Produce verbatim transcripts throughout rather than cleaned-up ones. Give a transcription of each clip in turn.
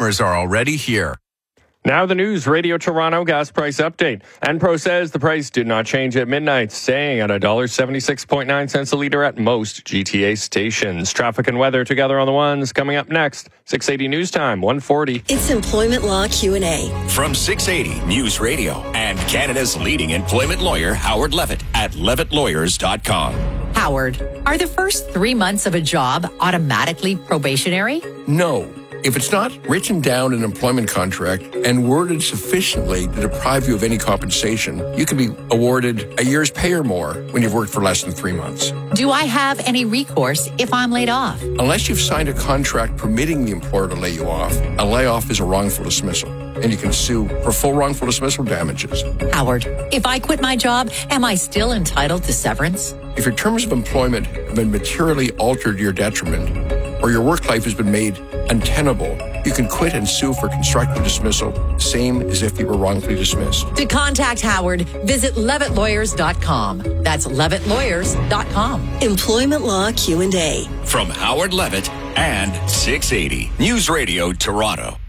customers are already here. Now the news, Radio Toronto gas price update. Enpro says the price did not change at midnight, staying at one dollar seventy-six point nine cents a litre at most G T A stations. Traffic and weather together on the ones coming up next. six eighty News Time, one forty. It's Employment Law Q and A. From six eighty News Radio and Canada's leading employment lawyer, Howard Levitt at levitt lawyers dot com. Howard, are the first three months of a job automatically probationary? No. If it's not written down in an employment contract and worded sufficiently to deprive you of any compensation, you can be awarded a year's pay or more when you've worked for less than three months. Do I have any recourse if I'm laid off? Unless you've signed a contract permitting the employer to lay you off, a layoff is a wrongful dismissal, and you can sue for full wrongful dismissal damages. Howard, if I quit my job, am I still entitled to severance? If your terms of employment have been materially altered to your detriment, or your work life has been made untenable, you can quit and sue for constructive dismissal, same as if you were wrongfully dismissed. To contact Howard, visit levitt lawyers dot com. That's levitt lawyers dot com. Employment Law Q and A. From Howard Levitt and six eighty News Radio Toronto.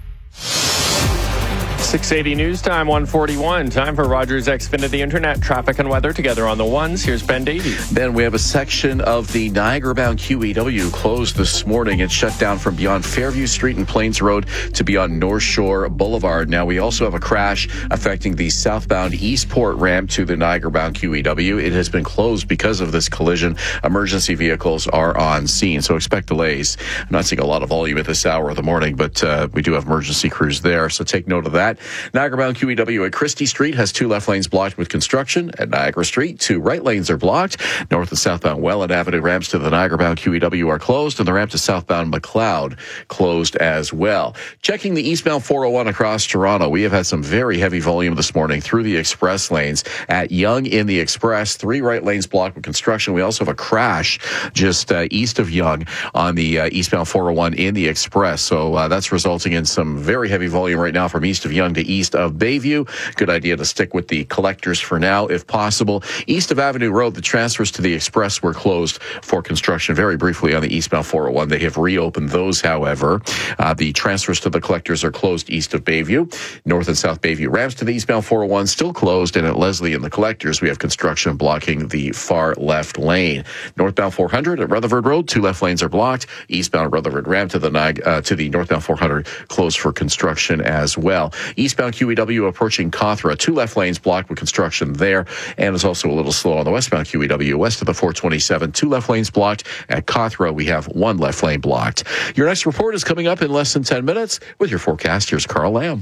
six eighty News Time, one forty-one. Time for Rogers Xfinity Internet. Traffic and weather together on the ones. Here's Ben Davies. Ben, we have a section of the Niagara-bound Q E W closed this morning. It's shut down from beyond Fairview Street and Plains Road to beyond North Shore Boulevard. Now, we also have a crash affecting the southbound Eastport ramp to the Niagara-bound Q E W. It has been closed because of this collision. Emergency vehicles are on scene, so expect delays. I'm not seeing a lot of volume at this hour of the morning, but uh, we do have emergency crews there, so take note of that. Niagara-bound Q E W at Christie Street has two left lanes blocked with construction. At Niagara Street, two right lanes are blocked. North and southbound Welland Avenue ramps to the Niagara-bound Q E W are closed, and the ramp to southbound McLeod closed as well. Checking the eastbound four oh one across Toronto, we have had some very heavy volume this morning through the express lanes. At Yonge in the express, three right lanes blocked with construction. We also have a crash just uh, east of Yonge on the uh, eastbound four oh one in the express. So uh, that's resulting in some very heavy volume right now from east of Yonge to east of Bayview. Good idea to stick with the collectors for now, if possible. East of Avenue Road, the transfers to the express were closed for construction very briefly on the eastbound four oh one. They have reopened those, however. Uh, the transfers to the collectors are closed east of Bayview. North and South Bayview ramps to the eastbound four oh one still closed, and at Leslie and the collectors, we have construction blocking the far left lane. Northbound four hundred at Rutherford Road, two left lanes are blocked. Eastbound Rutherford ramp to the uh, to the northbound four hundred closed for construction as well. Eastbound Q E W approaching Cawthra, two left lanes blocked with construction there, and it's also a little slow on the westbound Q E W west of the four twenty-seven, two left lanes blocked. At Cawthra, we have one left lane blocked. Your next report is coming up in less than ten minutes with your forecast. Here's Carl Lamb.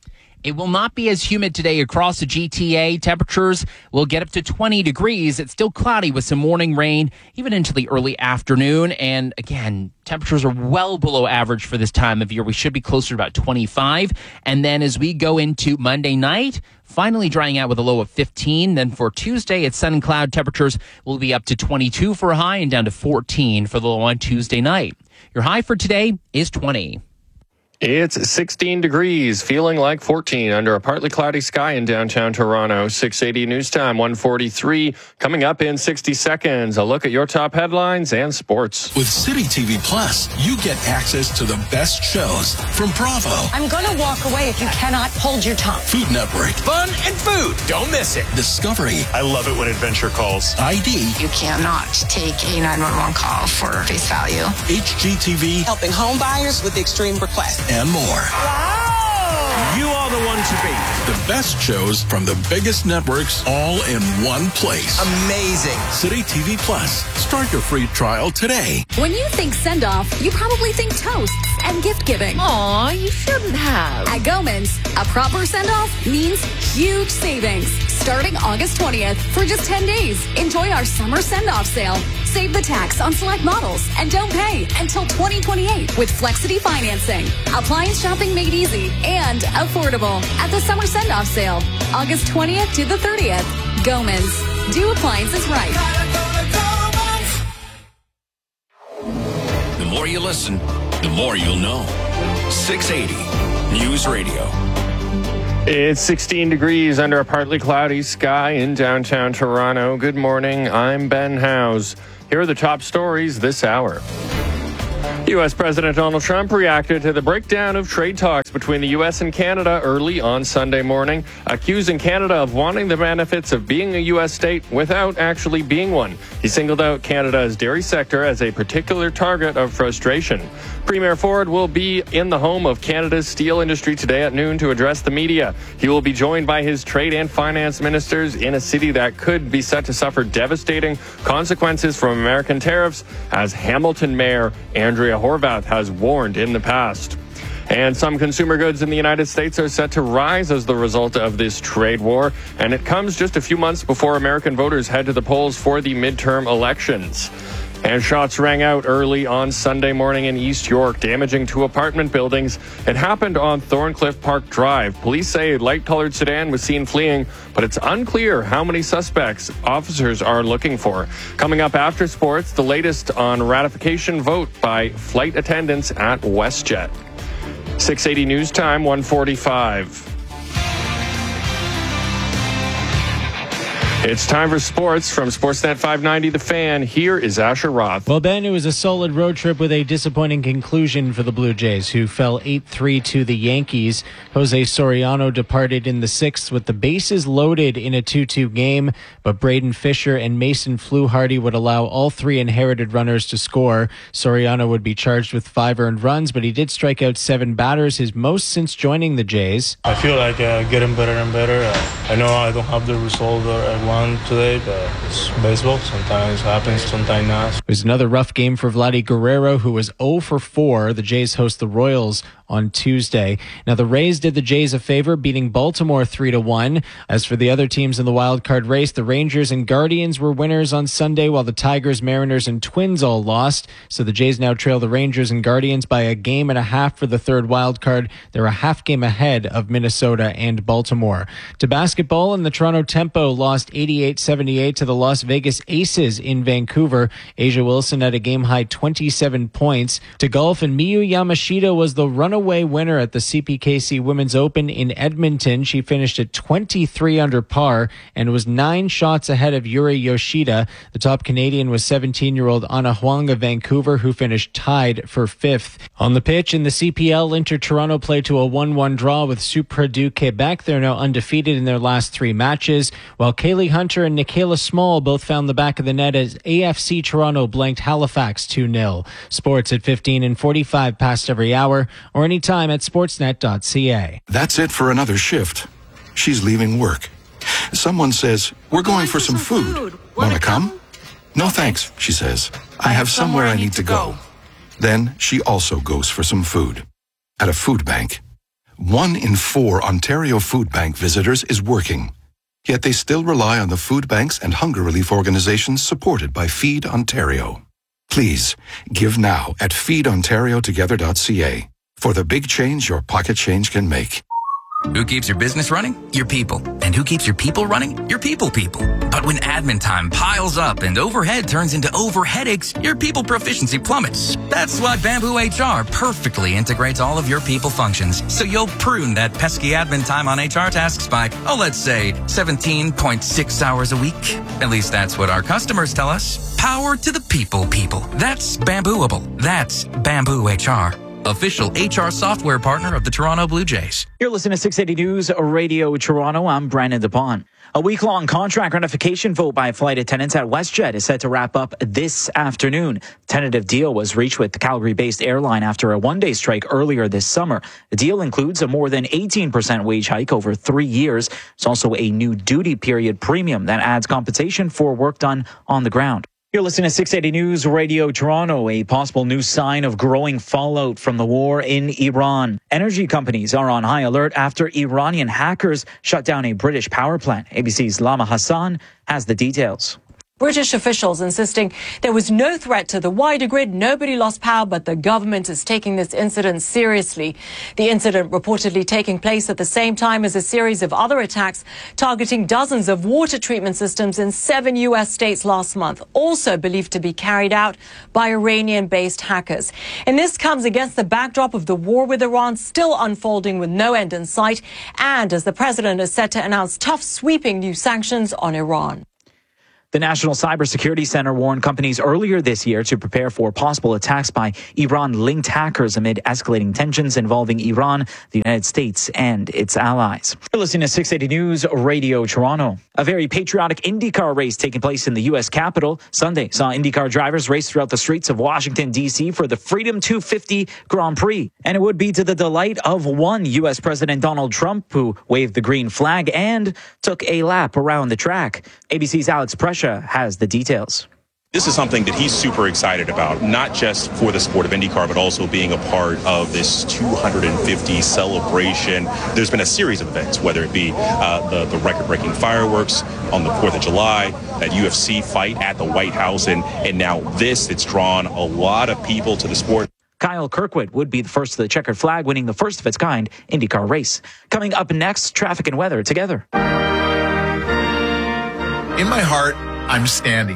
It will not be as humid today across the G T A. Temperatures will get up to twenty degrees. It's still cloudy with some morning rain, even into the early afternoon. And again, temperatures are well below average for this time of year. We should be closer to about twenty-five. And then as we go into Monday night, finally drying out with a low of fifteen. Then for Tuesday, it's sun and cloud. Temperatures will be up to twenty-two for a high and down to fourteen for the low on Tuesday night. Your high for today is twenty. It's sixteen degrees, feeling like fourteen under a partly cloudy sky in downtown Toronto. six eighty News Time, one forty-three. Coming up in sixty seconds, a look at your top headlines and sports. With City T V Plus, you get access to the best shows from Bravo. I'm going to walk away if you cannot hold your tongue. Food Network. Fun and food. Don't miss it. Discovery. I love it when adventure calls. I D. You cannot take a nine one one call for face value. H G T V. Helping home buyers with extreme requests. And more. Wow! You are the one to beat. The best shows from the biggest networks all in one place. Amazing. City T V Plus. Start your free trial today. When you think send-off, you probably think toasts and gift-giving. Aw, you shouldn't have. At Gomans, a proper send-off means huge savings. Starting August twentieth for just ten days. Enjoy our summer send-off sale. Save the tax on select models and don't pay until twenty twenty-eight with Flexity financing. Appliance shopping made easy and affordable at the summer send-off sale. August twentieth to the thirtieth. Gomans. Do appliances right. The more you listen, the more you'll know. six eighty News Radio. It's sixteen degrees under a partly cloudy sky in downtown Toronto. Good morning. I'm Ben Howes. Here are the top stories this hour. U S President Donald Trump reacted to the breakdown of trade talks between the U S and Canada early on Sunday morning, accusing Canada of wanting the benefits of being a U S state without actually being one. He singled out Canada's dairy sector as a particular target of frustration. Premier Ford will be in the home of Canada's steel industry today at noon to address the media. He will be joined by his trade and finance ministers in a city that could be set to suffer devastating consequences from American tariffs, as Hamilton Mayor Andrea Horwath has warned in the past. And some consumer goods in the United States are set to rise as the result of this trade war, and it comes just a few months before American voters head to the polls for the midterm elections. And shots rang out early on Sunday morning in East York, damaging two apartment buildings. It happened on Thorncliffe Park Drive. Police say a light-colored sedan was seen fleeing, but it's unclear how many suspects officers are looking for. Coming up after sports, the latest on ratification vote by flight attendants at WestJet. six eighty News Time, one forty-five. It's time for sports from Sportsnet five ninety The Fan. Here is Asher Roth. Well, Ben, it was a solid road trip with a disappointing conclusion for the Blue Jays, who fell eight three to the Yankees. Jose Soriano departed in the sixth with the bases loaded in a two two game, but Braden Fisher and Mason Fluharty would allow all three inherited runners to score. Soriano would be charged with five earned runs, but he did strike out seven batters, his most since joining the Jays. I feel like uh, getting better and better. Uh, I know I don't have the result that I want today, but it's baseball. Sometimes it happens, sometimes not. It was another rough game for Vladdy Guerrero, who was oh for four. The Jays host the Royals on Tuesday. Now, the Rays did the Jays a favor, beating Baltimore three to one. As for the other teams in the wild card race, the Rangers and Guardians were winners on Sunday, while the Tigers, Mariners, and Twins all lost. So the Jays now trail the Rangers and Guardians by a game and a half for the third wild card. They're a half game ahead of Minnesota and Baltimore. To basketball, and the Toronto Tempo lost eighty-eight seventy-eight to the Las Vegas Aces in Vancouver. Asia Wilson had a game-high twenty-seven points. To golf, and Miyu Yamashita was the runaway winner at the C P K C Women's Open in Edmonton. She finished at twenty-three under par and was nine shots ahead of Yuri Yoshida. The top Canadian was seventeen-year-old Ana Huang of Vancouver, who finished tied for fifth. On the pitch in the C P L, Inter Toronto played to a one one draw with Supra du Quebec. They're now undefeated in their last three matches, while Kaylee Hunter and Nikayla Small both found the back of the net as A F C Toronto blanked Halifax two nil. Sports at fifteen and forty-five past every hour, or anytime at sportsnet dot c a. That's it for another shift. She's leaving work. Someone says, "We're going for some food. Want to come?" "No thanks," she says. "I have somewhere I need to go." Then she also goes for some food. At a food bank. One in four Ontario Food Bank visitors is working. Yet they still rely on the food banks and hunger relief organizations supported by Feed Ontario. Please, give now at feed ontario together dot c a for the big change your pocket change can make. Who keeps your business running? Your people. And who keeps your people running? Your people people. But when admin time piles up and overhead turns into overheadaches, your people proficiency plummets. That's why Bamboo H R perfectly integrates all of your people functions, so you'll prune that pesky admin time on H R tasks by, oh, let's say seventeen point six hours a week. At least that's what our customers tell us. Power to the people people. That's Bambooable. That's Bamboo H R. Official H R software partner of the Toronto Blue Jays. You're listening to six eighty News Radio Toronto. I'm Brandon DePont. A week-long contract ratification vote by flight attendants at WestJet is set to wrap up this afternoon. Tentative deal was reached with the Calgary-based airline after a one-day strike earlier this summer. The deal includes a more than eighteen percent wage hike over three years. It's also a new duty period premium that adds compensation for work done on the ground. You're listening to six eighty News Radio Toronto. A possible new sign of growing fallout from the war in Iran. Energy companies are on high alert after Iranian hackers shut down a British power plant. A B C's Lama Hassan has the details. British officials insisting there was no threat to the wider grid. Nobody lost power, but the government is taking this incident seriously. The incident reportedly taking place at the same time as a series of other attacks targeting dozens of water treatment systems in seven U S states last month, also believed to be carried out by Iranian-based hackers. And this comes against the backdrop of the war with Iran still unfolding with no end in sight, and as the president is set to announce tough, sweeping new sanctions on Iran. The National Cybersecurity Center warned companies earlier this year to prepare for possible attacks by Iran-linked hackers amid escalating tensions involving Iran, the United States, and its allies. You're listening to six eighty News Radio Toronto. A very patriotic IndyCar race taking place in the U S Capitol Sunday saw IndyCar drivers race throughout the streets of Washington, D C for the Freedom two fifty Grand Prix. And it would be to the delight of one U S President Donald Trump, who waved the green flag and took a lap around the track. A B C's Alex Prescia has the details. This is something that he's super excited about, not just for the sport of IndyCar, but also being a part of this two hundred fifty celebration. There's been a series of events, whether it be uh, the, the record-breaking fireworks on the fourth of July, that U F C fight at the White House, and, and now this. It's drawn a lot of people to the sport. Kyle Kirkwood would be the first to the checkered flag, winning the first of its kind IndyCar race. Coming up next, traffic and weather together. In my heart, I'm standing.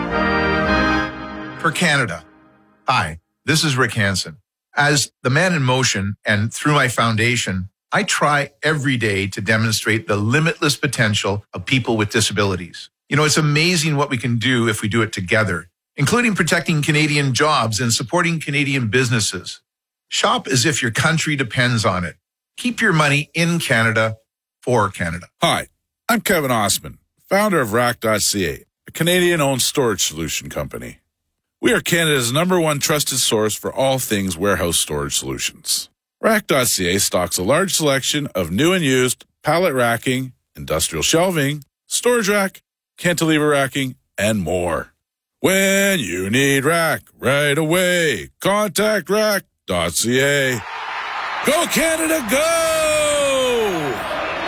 For Canada. Hi, this is Rick Hansen. As the man in motion and through my foundation, I try every day to demonstrate the limitless potential of people with disabilities. You know, it's amazing what we can do if we do it together, including protecting Canadian jobs and supporting Canadian businesses. Shop as if your country depends on it. Keep your money in Canada for Canada. Hi, I'm Kevin Osman, founder of rack dot c a, a Canadian-owned storage solution company. We are Canada's number one trusted source for all things warehouse storage solutions. rack dot c a stocks a large selection of new and used pallet racking, industrial shelving, storage rack, cantilever racking, and more. When you need rack right away, contact rack dot c a. Go Canada, go!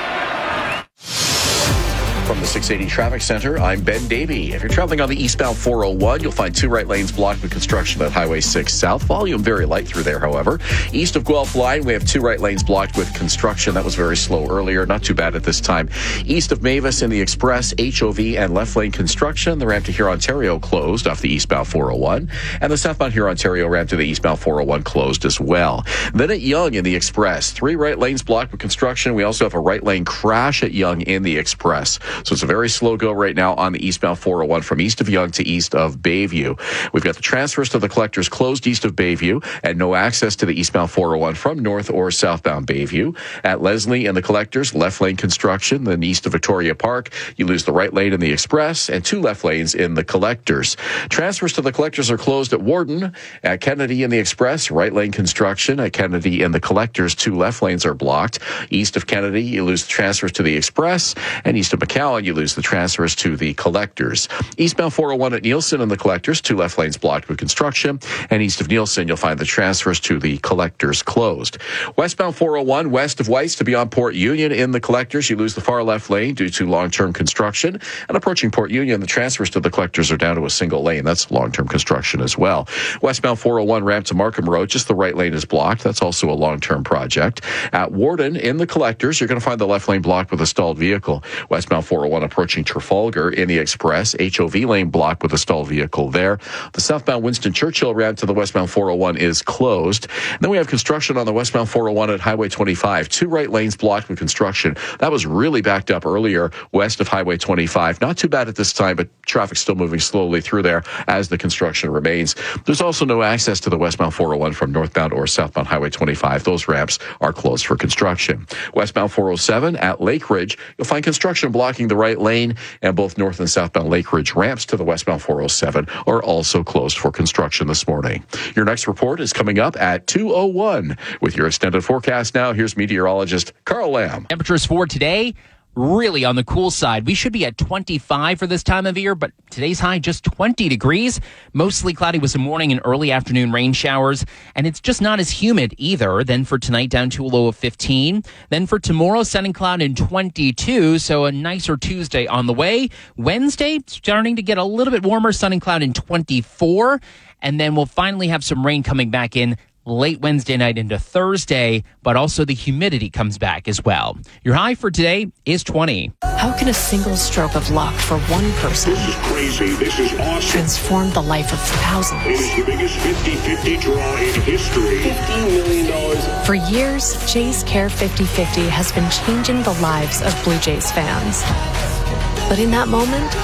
From the six eighty Traffic Center, I'm Ben Davey. If you're traveling on the eastbound four oh one, you'll find two right lanes blocked with construction at Highway six South. Volume very light through there, however. East of Guelph Line, we have two right lanes blocked with construction. That was very slow earlier. Not too bad at this time. East of Mavis in the Express, H O V and left lane construction. The ramp to Hurontario closed off the eastbound four oh one. And the southbound Hurontario ramp to the eastbound four oh one closed as well. Then at Yonge in the Express, three right lanes blocked with construction. We also have a right lane crash at Yonge in the Express. So it's a very slow go right now on the eastbound four oh one from east of Yonge to east of Bayview. We've got the transfers to the collectors closed east of Bayview and no access to the eastbound four oh one from north or southbound Bayview. At Leslie and the collectors, left lane construction. Then east of Victoria Park, you lose the right lane in the Express and two left lanes in the collectors. Transfers to the collectors are closed at Warden. At Kennedy in the Express, right lane construction. At Kennedy in the collectors, two left lanes are blocked. East of Kennedy, you lose the transfers to the Express. And east of McCowan, you lose the transfers to the collectors. Eastbound four oh one at Nielsen and the collectors, two left lanes blocked with construction. And east of Nielsen, you'll find the transfers to the collectors closed. Westbound four oh one, west of Weiss to beyond Port Union in the collectors, you lose the far left lane due to long-term construction. And approaching Port Union, the transfers to the collectors are down to a single lane. That's long-term construction as well. Westbound four oh one ramp to Markham Road, just the right lane is blocked. That's also a long-term project. At Warden in the collectors, you're going to find the left lane blocked with a stalled vehicle. Westbound four oh one approaching Trafalgar in the Express, H O V lane blocked with a stalled vehicle there. The southbound Winston Churchill ramp to the westbound four oh one is closed. And then we have construction on the westbound four oh one at Highway twenty-five. Two right lanes blocked with construction. That was really backed up earlier west of Highway twenty-five. Not too bad at this time, but traffic's still moving slowly through there as the construction remains. There's also no access to the westbound four oh one from northbound or southbound Highway twenty-five. Those ramps are closed for construction. Westbound four oh seven at Lake Ridge, you'll find construction blocking the right lane, and both north and southbound Lake Ridge ramps to the westbound four oh seven are also closed for construction this morning. Your next report is coming up at two oh one. With your extended forecast now, here's meteorologist Carl Lamb. Temperatures for today, really on the cool side. We should be at twenty-five for this time of year, but today's high just twenty degrees. Mostly cloudy with some morning and early afternoon rain showers, and it's just not as humid either. Then for tonight, down to a low of fifteen. Then for tomorrow, sun and cloud in twenty-two, so a nicer Tuesday on the way. Wednesday, starting to get a little bit warmer, sun and cloud in twenty-four, and then we'll finally have some rain coming back in late Wednesday night into Thursday, but also the humidity comes back as well. Your high for today is twenty. How can a single stroke of luck for one person This is crazy. This is awesome. transform the life of thousands? It is the biggest fifty-fifty draw in history. fifteen million dollars. For years, Jays Care fifty fifty has been changing the lives of Blue Jays fans. But in that moment,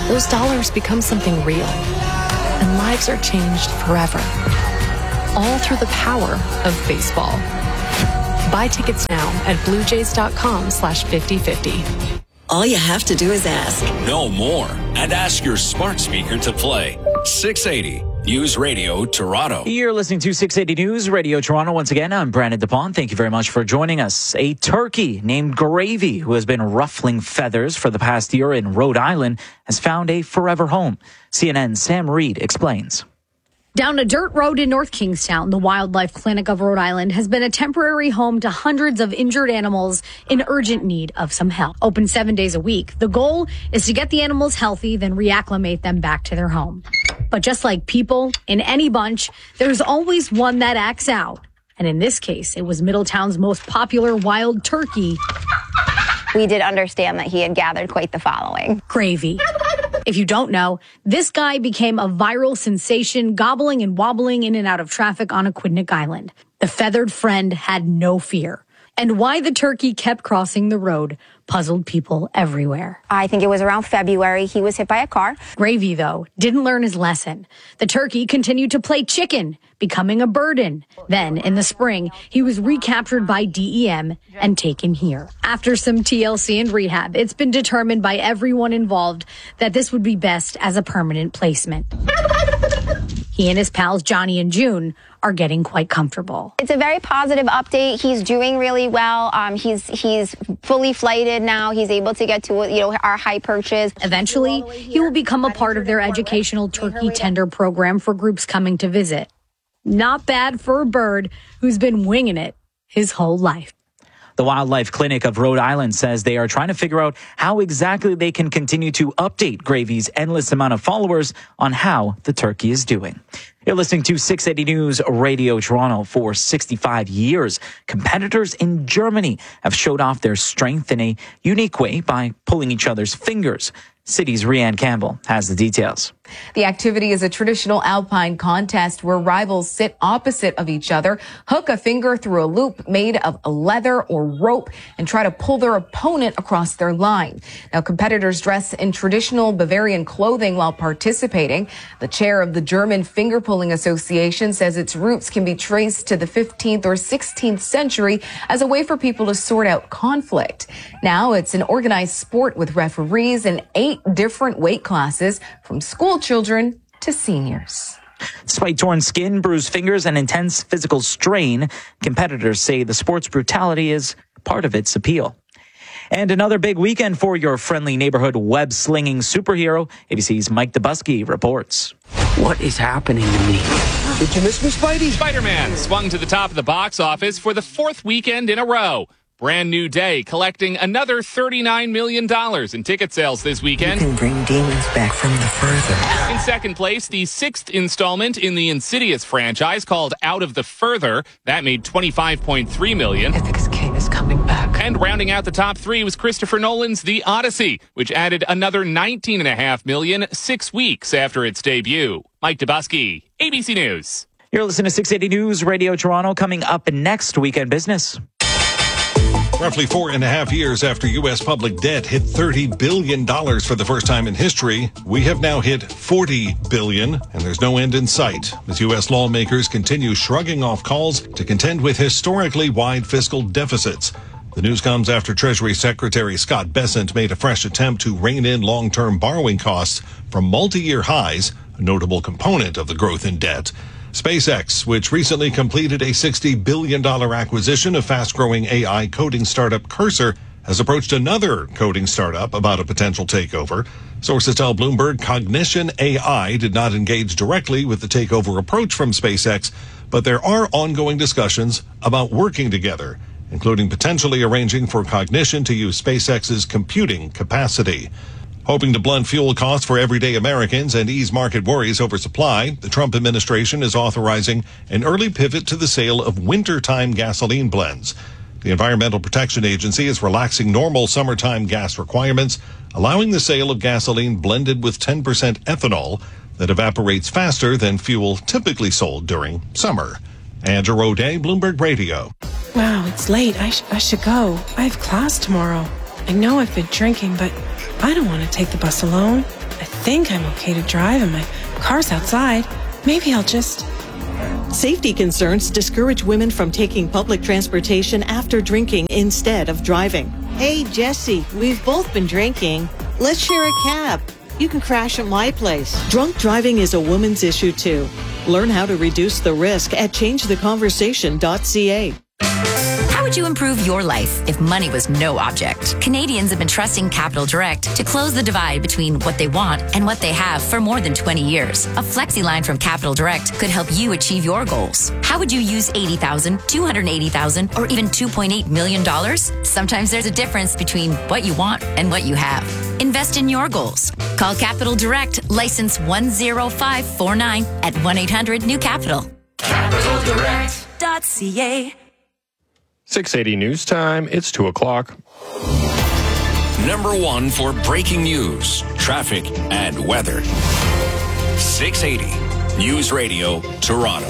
those dollars become something real, and lives are changed forever. All through the power of baseball. Buy tickets now at bluejays.com slash 5050. All you have to do is ask. No more. And ask your smart speaker to play. six eighty News Radio Toronto. You're listening to six eighty News Radio Toronto. Once again, I'm Brandon DePont. Thank you very much for joining us. A turkey named Gravy, who has been ruffling feathers for the past year in Rhode Island, has found a forever home. C N N's Sam Reed explains. Down a dirt road in North Kingstown, the Wildlife Clinic of Rhode Island has been a temporary home to hundreds of injured animals in urgent need of some help. Open seven days a week. The goal is to get the animals healthy, then reacclimate them back to their home. But just like people, in any bunch, there's always one that acts out. And in this case, it was Middletown's most popular wild turkey. We did understand that he had gathered quite the following. Gravy. If you don't know, this guy became a viral sensation, gobbling and wobbling in and out of traffic on Aquidneck Island. The feathered friend had no fear. And why the turkey kept crossing the road puzzled people everywhere. I think it was around February. He was hit by a car. Gravy, though, didn't learn his lesson. The turkey continued to play chicken, becoming a burden. Then, in the spring, he was recaptured by D E M and taken here. After some T L C and rehab, it's been determined by everyone involved that this would be best as a permanent placement. He and his pals, Johnny and June, are getting quite comfortable. It's a very positive update. He's doing really well. Um, he's he's fully flighted now. He's able to get to, you know, our high perches. Eventually, he will become a part of their educational turkey tender program for groups coming to visit. Not bad for a bird who's been winging it his whole life. The Wildlife Clinic of Rhode Island says they are trying to figure out how exactly they can continue to update Gravy's endless amount of followers on how the turkey is doing. You're listening to six eighty News Radio Toronto. For sixty-five years. Competitors in Germany have showed off their strength in a unique way by pulling each other's fingers. City's Rianne Campbell has the details. The activity is a traditional alpine contest where rivals sit opposite of each other, hook a finger through a loop made of leather or rope, and try to pull their opponent across their line. Now, competitors dress in traditional Bavarian clothing while participating. The chair of the German Finger Pulling Association says its roots can be traced to the fifteenth or sixteenth century as a way for people to sort out conflict. Now, it's an organized sport with referees in eight different weight classes, from school children to seniors. Despite torn skin, bruised fingers, and intense physical strain, competitors say the sport's brutality is part of its appeal. And another big weekend for your friendly neighborhood web-slinging superhero. A B C's Mike Dubusky reports. What is happening to me? Did you miss me, Spidey? Spider-Man swung to the top of the box office for the fourth weekend in a row. Brand New Day collecting another thirty-nine million dollars in ticket sales this weekend. You can bring demons back from the further. In second place, the sixth installment in the Insidious franchise called Out of the Further. That made twenty-five point three million dollars. Ithaca's king is coming back. And rounding out the top three was Christopher Nolan's The Odyssey, which added another nineteen point five million dollars six weeks after its debut. Mike Dubusky, A B C News. You're listening to six eighty News Radio Toronto. Coming up next, Weekend Business. Roughly four and a half years after U S public debt hit thirty billion dollars for the first time in history, we have now hit forty billion dollars, and there's no end in sight as U S lawmakers continue shrugging off calls to contend with historically wide fiscal deficits. The news comes after Treasury Secretary Scott Bessent made a fresh attempt to rein in long-term borrowing costs from multi-year highs, a notable component of the growth in debt. SpaceX, which recently completed a sixty billion dollars acquisition of fast-growing A I coding startup Cursor, has approached another coding startup about a potential takeover. Sources tell Bloomberg Cognition A I did not engage directly with the takeover approach from SpaceX, but there are ongoing discussions about working together, including potentially arranging for Cognition to use SpaceX's computing capacity. Hoping to blunt fuel costs for everyday Americans and ease market worries over supply, the Trump administration is authorizing an early pivot to the sale of wintertime gasoline blends. The Environmental Protection Agency is relaxing normal summertime gas requirements, allowing the sale of gasoline blended with ten percent ethanol that evaporates faster than fuel typically sold during summer. Andrew O'Day, Bloomberg Radio. Wow, it's late. I, sh- I should go. I have class tomorrow. I know I've been drinking, but I don't want to take the bus alone. I think I'm okay to drive and my car's outside. Maybe I'll just... Safety concerns discourage women from taking public transportation after drinking instead of driving. Hey, Jesse, we've both been drinking. Let's share a cab. You can crash at my place. Drunk driving is a woman's issue, too. Learn how to reduce the risk at change the conversation dot c a. How would you improve your life if money was no object? Canadians have been trusting Capital Direct to close the divide between what they want and what they have for more than twenty years. A flexi line from Capital Direct could help you achieve your goals. How would you use eighty thousand dollars, two hundred eighty thousand dollars, or even two point eight million dollars? Sometimes there's a difference between what you want and what you have. Invest in your goals. Call Capital Direct, license one zero five four nine at one eight hundred new capital. capital direct dot c a. six eighty News Time. It's two o'clock. Number one for breaking news, traffic, and weather. six eighty News Radio, Toronto.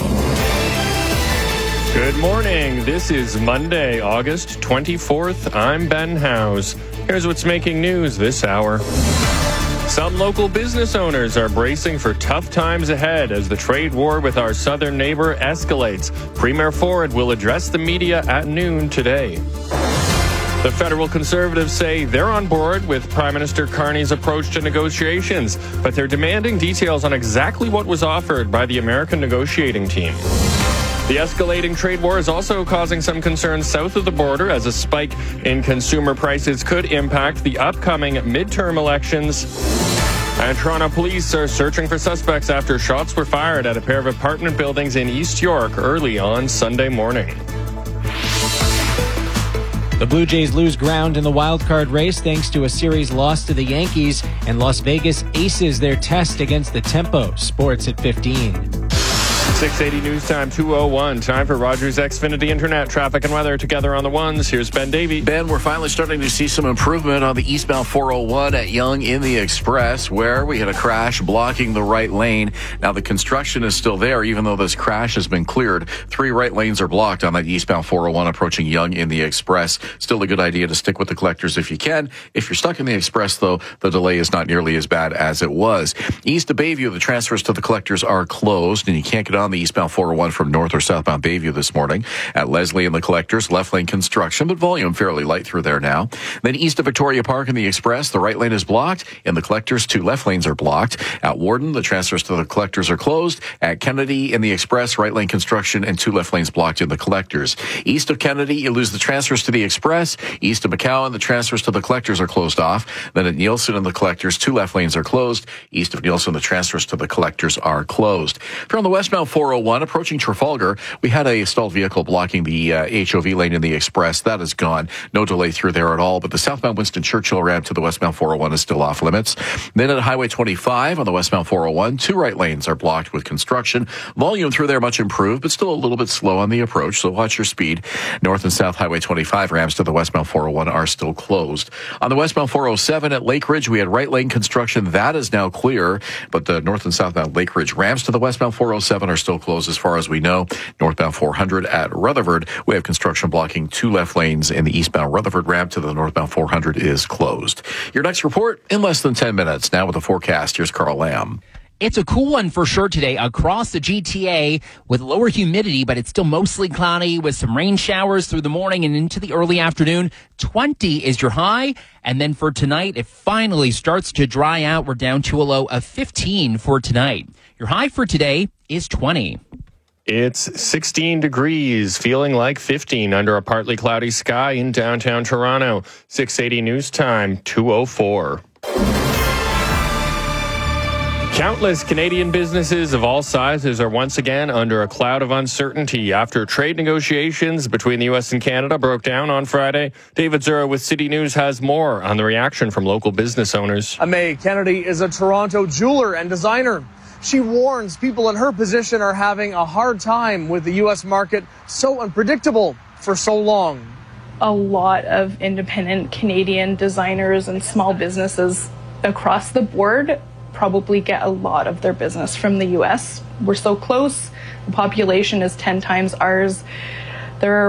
Good morning. This is Monday, August twenty-fourth. I'm Ben Howes. Here's what's making news this hour. Some local business owners are bracing for tough times ahead as the trade war with our southern neighbor escalates. Premier Ford will address the media at noon today. The federal Conservatives say they're on board with Prime Minister Carney's approach to negotiations, but they're demanding details on exactly what was offered by the American negotiating team. The escalating trade war is also causing some concerns south of the border as a spike in consumer prices could impact the upcoming midterm elections. And Toronto police are searching for suspects after shots were fired at a pair of apartment buildings in East York early on Sunday morning. The Blue Jays lose ground in the wild card race thanks to a series loss to the Yankees, and Las Vegas aces their test against the Tempo. Sports at fifteen. six eighty News Time, two oh one. Time for Rogers Xfinity Internet traffic and weather together on the ones. Here's Ben Davey. Ben, we're finally starting to see some improvement on the eastbound four oh one at Yonge in the Express, where we had a crash blocking the right lane. Now the construction is still there, even though this crash has been cleared. Three right lanes are blocked on that eastbound four oh one approaching Yonge in the Express. Still a good idea to stick with the collectors if you can. If you're stuck in the Express, though, the delay is not nearly as bad as it was. East of Bayview, the transfers to the collectors are closed, and you can't get on the eastbound four oh one from north or southbound Bayview this morning. At Leslie and the collectors, left lane construction, but volume fairly light through there now. Then east of Victoria Park in the Express, the right lane is blocked. In the collectors, two left lanes are blocked. At Warden, the transfers to the collectors are closed. At Kennedy in the Express, right lane construction and two left lanes blocked in the collectors. East of Kennedy, you lose the transfers to the Express. East of McCowan, the transfers to the collectors are closed off. Then at Nielsen and the collectors, two left lanes are closed. East of Nielsen, the transfers to the collectors are closed. If you're on the westbound four oh one, approaching Trafalgar, we had a stalled vehicle blocking the uh, H O V lane in the Express. That is gone. No delay through there at all, but the southbound Winston Churchill ramp to the westbound four oh one is still off limits. Then at Highway twenty-five on the westbound four oh one, two right lanes are blocked with construction. Volume through there much improved, but still a little bit slow on the approach, so watch your speed. North and South Highway twenty-five ramps to the westbound four oh one are still closed. On the westbound four oh seven at Lake Ridge, we had right lane construction. That is now clear, but the north and southbound Lake Ridge ramps to the westbound four oh seven are still closed as far as we know. Northbound four hundred at Rutherford, we have construction blocking two left lanes, and the eastbound Rutherford ramp to the northbound four hundred is closed. Your next report in less than ten minutes. Now with the forecast, here's Carl Lamb. It's a cool one for sure today across the G T A with lower humidity, but it's still mostly cloudy with some rain showers through the morning and into the early afternoon. twenty is your high. And then for tonight, it finally starts to dry out. We're down to a low of fifteen for tonight. Your high for today is twenty. It's sixteen degrees, feeling like fifteen under a partly cloudy sky in downtown Toronto. six eighty News Time, two oh four. Countless Canadian businesses of all sizes are once again under a cloud of uncertainty after trade negotiations between the U S and Canada broke down on Friday. David Zura with City News has more on the reaction from local business owners. May Kennedy is a Toronto jeweler and designer. She warns people in her position are having a hard time with the U S market so unpredictable for so long. A lot of independent Canadian designers and small businesses across the board probably get a lot of their business from the U S. We're so close. The population is ten times ours. There are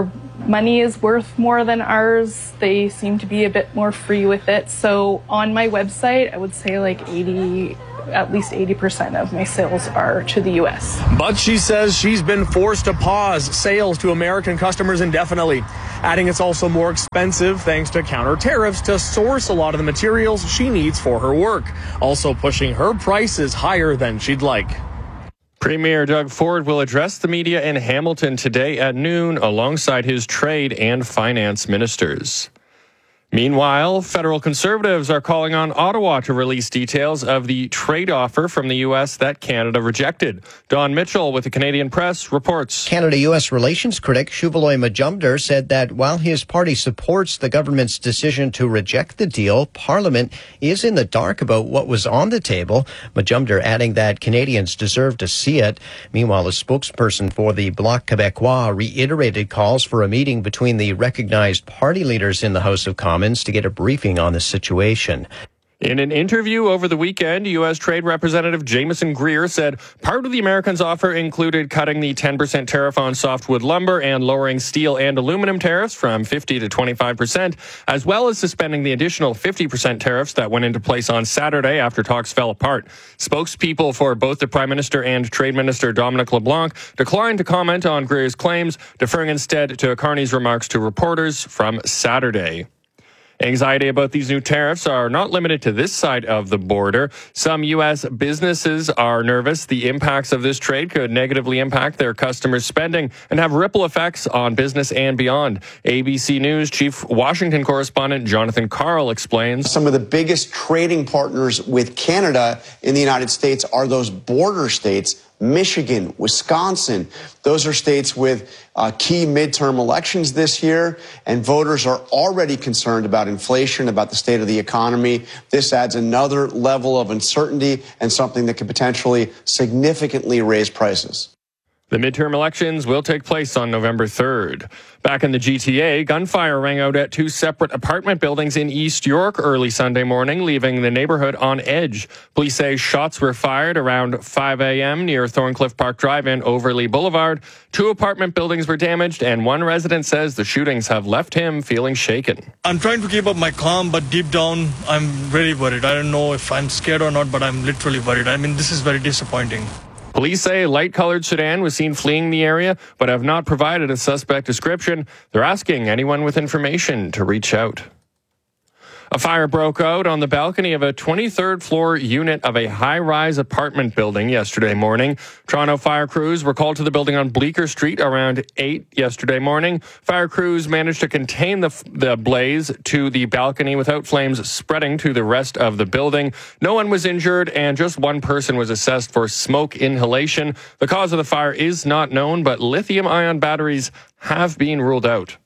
money is worth more than ours. They seem to be a bit more free with it. So on my website, I would say like eighty, at least eighty percent of my sales are to the U S. But she says she's been forced to pause sales to American customers indefinitely, adding it's also more expensive thanks to counter tariffs to source a lot of the materials she needs for her work, also pushing her prices higher than she'd like. Premier Doug Ford will address the media in Hamilton today at noon alongside his trade and finance ministers. Meanwhile, federal conservatives are calling on Ottawa to release details of the trade offer from the U S that Canada rejected. Don Mitchell with the Canadian Press reports. Canada-U S relations critic Shuvaloy Majumdar said that while his party supports the government's decision to reject the deal, Parliament is in the dark about what was on the table. Majumdar adding that Canadians deserve to see it. Meanwhile, a spokesperson for the Bloc Québécois reiterated calls for a meeting between the recognized party leaders in the House of Commons to get a briefing on the situation. In an interview over the weekend, U S Trade Representative Jameson Greer said part of the Americans' offer included cutting the ten percent tariff on softwood lumber and lowering steel and aluminum tariffs from fifty to twenty-five percent, as well as suspending the additional fifty percent tariffs that went into place on Saturday after talks fell apart. Spokespeople for both the Prime Minister and Trade Minister Dominic LeBlanc declined to comment on Greer's claims, deferring instead to Carney's remarks to reporters from Saturday. Anxiety about these new tariffs are not limited to this side of the border. Some U S businesses are nervous the impacts of this trade could negatively impact their customers' spending and have ripple effects on business and beyond. A B C News Chief Washington Correspondent Jonathan Karl explains. Some of the biggest trading partners with Canada in the United States are those border states. Michigan, Wisconsin, those are states with uh, key midterm elections this year, and voters are already concerned about inflation, about the state of the economy. This adds another level of uncertainty and something that could potentially significantly raise prices. The midterm elections will take place on November third. Back in the G T A, gunfire rang out at two separate apartment buildings in East York early Sunday morning, leaving the neighborhood on edge. Police say shots were fired around five a.m. near Thorncliffe Park Drive and Overlea Boulevard. Two apartment buildings were damaged, and one resident says the shootings have left him feeling shaken. I'm trying to keep up my calm, but deep down, I'm very worried. I don't know if I'm scared or not, but I'm literally worried. I mean, this is very disappointing. Police say a light-colored sedan was seen fleeing the area, but have not provided a suspect description. They're asking anyone with information to reach out. A fire broke out on the balcony of a twenty-third floor unit of a high-rise apartment building yesterday morning. Toronto fire crews were called to the building on Bleecker Street around eight yesterday morning. Fire crews managed to contain the, the blaze to the balcony without flames spreading to the rest of the building. No one was injured, and just one person was assessed for smoke inhalation. The cause of the fire is not known, but lithium-ion batteries have been ruled out.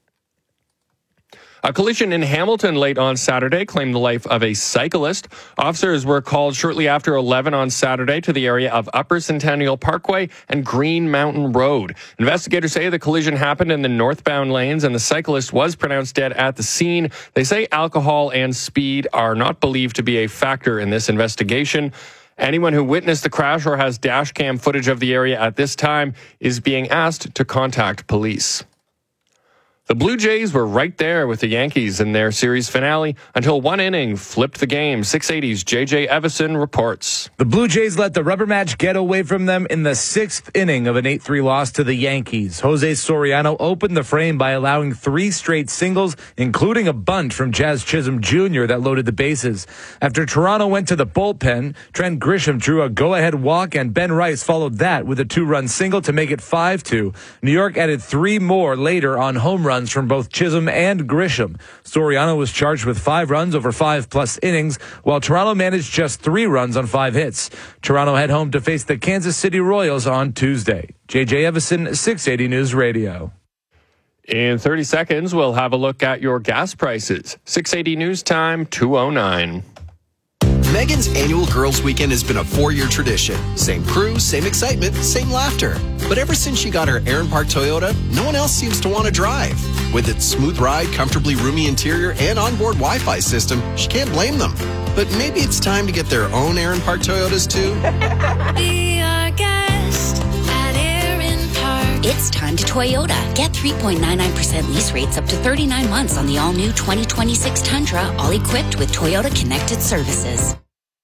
A collision in Hamilton late on Saturday claimed the life of a cyclist. Officers were called shortly after eleven on Saturday to the area of Upper Centennial Parkway and Green Mountain Road. Investigators say the collision happened in the northbound lanes and the cyclist was pronounced dead at the scene. They say alcohol and speed are not believed to be a factor in this investigation. Anyone who witnessed the crash or has dash cam footage of the area at this time is being asked to contact police. The Blue Jays were right there with the Yankees in their series finale until one inning flipped the game. six eighty's J J Evison reports. The Blue Jays let the rubber match get away from them in the sixth inning of an eight three loss to the Yankees. Jose Soriano opened the frame by allowing three straight singles, including a bunt from Jazz Chisholm Junior that loaded the bases. After Toronto went to the bullpen, Trent Grisham drew a go-ahead walk, and Ben Rice followed that with a two-run single to make it five two. New York added three more later on home runs from both Chisholm and Grisham. Soriano was charged with five runs over five-plus innings, while Toronto managed just three runs on five hits. Toronto head home to face the Kansas City Royals on Tuesday. J J Evison, six eighty News Radio. In thirty seconds, we'll have a look at your gas prices. six eighty News Time, two oh nine. Megan's annual Girls Weekend has been a four-year tradition. Same crew, same excitement, same laughter. But ever since she got her Aaron Park Toyota, no one else seems to want to drive. With its smooth ride, comfortably roomy interior, and onboard Wi-Fi system, she can't blame them. But maybe it's time to get their own Aaron Park Toyotas too. Be our guest at Aaron Park It's time to Toyota. Get three point nine nine percent lease rates up to thirty-nine months on the all-new twenty twenty-six Tundra, all equipped with Toyota Connected Services.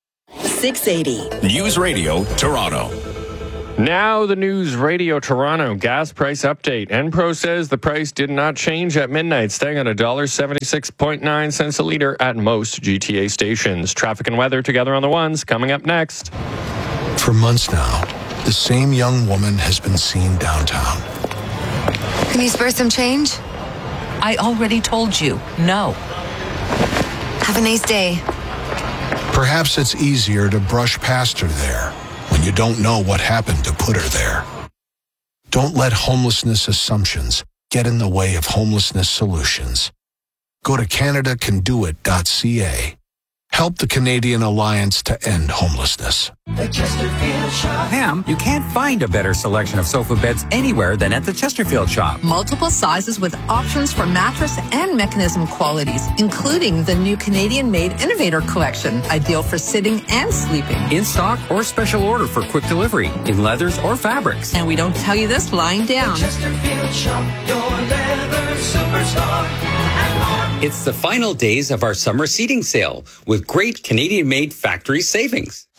six eighty News Radio Toronto. Now the News Radio Toronto gas price update. Enpro says the price did not change at midnight, staying at one dollar seventy-six point nine cents a litre at most G T A stations. Traffic and weather together on the ones coming up next. For months now, the same young woman has been seen downtown. Can you spare some change? I already told you, no. Have a nice day. Perhaps it's easier to brush past her there when you don't know what happened to put her there. Don't let homelessness assumptions get in the way of homelessness solutions. Go to Canada Can Do It dot C A. Help the Canadian Alliance to End Homelessness. The Chesterfield Shop. Pam, you can't find a better selection of sofa beds anywhere than at the Chesterfield Shop. Multiple sizes with options for mattress and mechanism qualities, including the new Canadian-made Innovator Collection, ideal for sitting and sleeping. In stock or special order for quick delivery, in leathers or fabrics. And we don't tell you this lying down. The Chesterfield Shop, your leather superstar. It's the final days of our summer seating sale with great Canadian-made factory savings.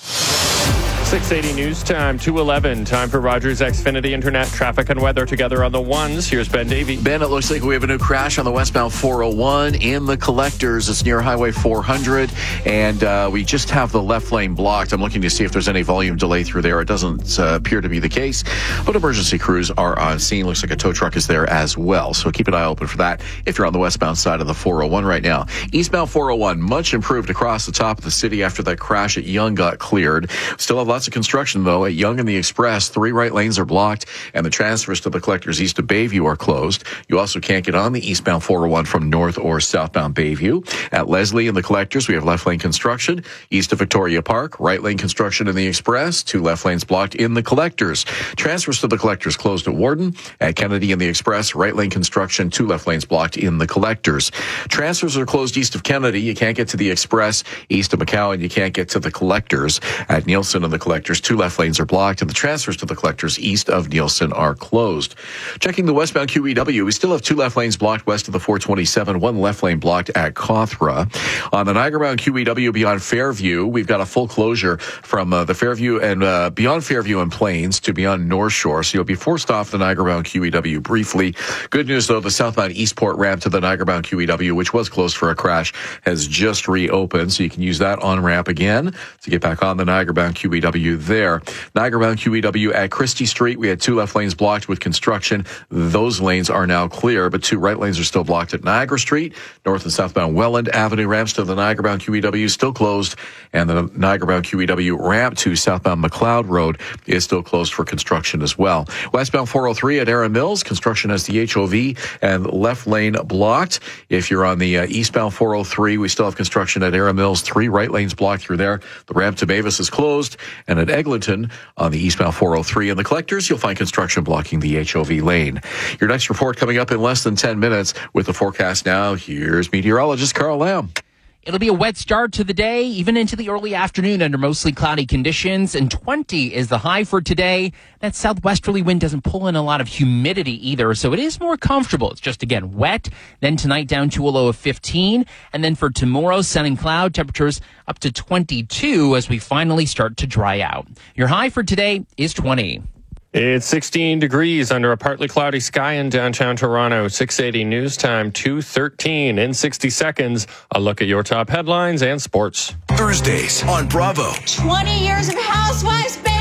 six eighty News Time, two eleven. Time for Rogers Xfinity Internet traffic and weather together on the ones. Here's Ben Davey. Ben, it looks like we have a new crash on the westbound four oh one in the collectors. It's near Highway four hundred, and uh, we just have the left lane blocked. I'm looking to see if there's any volume delay through there. It doesn't uh, appear to be the case, but emergency crews are on scene. Looks like a tow truck is there as well, so keep an eye open for that if you're on the westbound side of the four oh one right now. Eastbound four oh one, much improved across the top of the city after that crash at Yonge got cleared. Still have lots of construction, though, at Yonge and the Express. Three right lanes are blocked, and the transfers to the collectors east of Bayview are closed. You also can't get on the eastbound four oh one from north or southbound Bayview. At Leslie and the collectors, we have left lane construction east of Victoria Park, right lane construction in the Express, two left lanes blocked in the collectors. Transfers to the collectors closed at Warden. At Kennedy and the Express, right lane construction, two left lanes blocked in the collectors. Transfers are closed east of Kennedy. You can't get to the Express east of McCowan. You can't get to the collectors. At Nielsen and the collectors, two left lanes are blocked, and the transfers to the collectors east of Nielsen are closed. Checking the westbound Q E W, we still have two left lanes blocked west of the four twenty-seven, one left lane blocked at Cawthra. On the Niagara-bound Q E W beyond Fairview, we've got a full closure from uh, the Fairview and uh, beyond Fairview and Plains to beyond North Shore, so you'll be forced off the Niagara-bound Q E W briefly. Good news, though, the southbound Eastport ramp to the Niagara-bound Q E W, which was closed for a crash, has just reopened, so you can use that on-ramp again to get back on the Niagara-bound Q E W there. Niagara-bound Q E W at Christie Street, we had two left lanes blocked with construction. Those lanes are now clear, but two right lanes are still blocked at Niagara Street. North and southbound Welland Avenue ramps to the Niagara-bound Q E W still closed, and the Niagara-bound Q E W ramp to southbound McLeod Road is still closed for construction as well. Westbound four oh three at Erin Mills, construction has the H O V and left lane blocked. If you're on the uh, eastbound four oh three, we still have construction at Erin Mills, three right lanes blocked through there. The ramp to Mavis is closed, and at Eglinton on the eastbound four oh three in the collectors, you'll find construction blocking the H O V lane. Your next report coming up in less than ten minutes with the forecast now. Here's meteorologist Carl Lamb. It'll be a wet start to the day, even into the early afternoon under mostly cloudy conditions, and twenty is the high for today. That southwesterly wind doesn't pull in a lot of humidity either, so it is more comfortable. It's just, again, wet. Then tonight down to a low of fifteen, and then for tomorrow, sun and cloud, temperatures up to twenty-two as we finally start to dry out. Your high for today is twenty. It's sixteen degrees under a partly cloudy sky in downtown Toronto. six eighty News Time, two thirteen. In sixty seconds, a look at your top headlines and sports. Thursdays on Bravo. twenty years of Housewives, baby!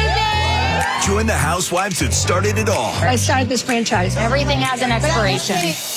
Join the housewives that started it all. I started this franchise. Everything has an expiration.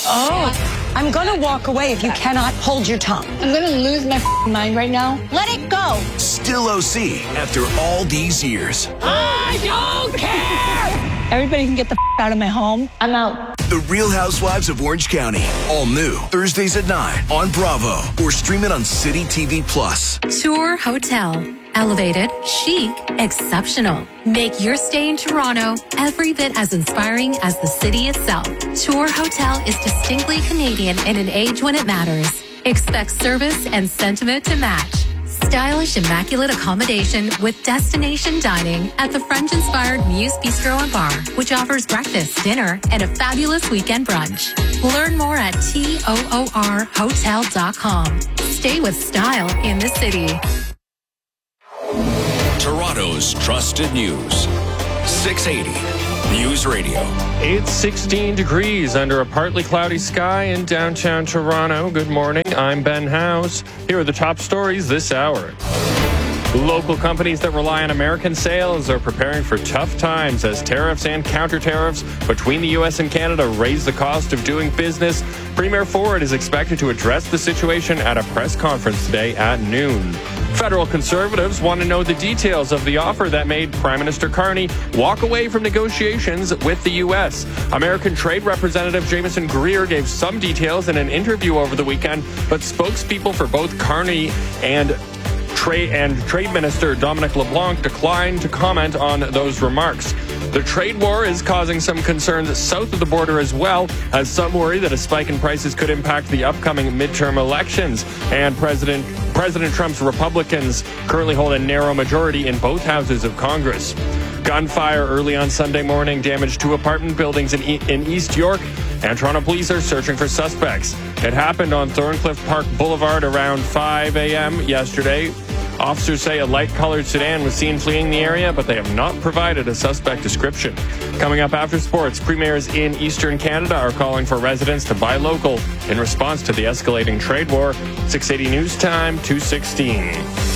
Oh, I'm going to walk away if you cannot hold your tongue. I'm going to lose my mind right now. Let it go. Still O C after all these years. I don't care! Everybody can get the out of my home. I'm out. The Real Housewives of Orange County. All new. Thursdays at nine on Bravo. Or stream it on City T V Plus. Tour Hotel. Elevated, chic, exceptional. Make your stay in Toronto every bit as inspiring as the city itself. Tour Hotel is distinctly Canadian in an age when it matters. Expect service and sentiment to match. Stylish, immaculate accommodation with destination dining at the French-inspired Muse Bistro and Bar, which offers breakfast, dinner, and a fabulous weekend brunch. Learn more at T O O R hotel dot com. Stay with style in the city. Toronto's trusted news. six eighty News Radio. It's sixteen degrees under a partly cloudy sky in downtown Toronto. Good morning. I'm Ben House. Here are the top stories this hour. Local companies that rely on American sales are preparing for tough times as tariffs and counter-tariffs between the U S and Canada raise the cost of doing business. Premier Ford is expected to address the situation at a press conference today at noon. Federal Conservatives want to know the details of the offer that made Prime Minister Carney walk away from negotiations with the U S. American Trade Representative Jameson Greer gave some details in an interview over the weekend, but spokespeople for both Carney and Trade and Trade Minister Dominic LeBlanc declined to comment on those remarks. The trade war is causing some concerns south of the border as well, as some worry that a spike in prices could impact the upcoming midterm elections. And President President Trump's Republicans currently hold a narrow majority in both houses of Congress. Gunfire early on Sunday morning damaged two apartment buildings in, e- in East York, and Toronto police are searching for suspects. It happened on Thorncliffe Park Boulevard around five a.m. yesterday. Officers say a light-colored sedan was seen fleeing the area, but they have not provided a suspect description. Coming up after sports, premiers in Eastern Canada are calling for residents to buy local in response to the escalating trade war. six eighty News Time, two sixteen.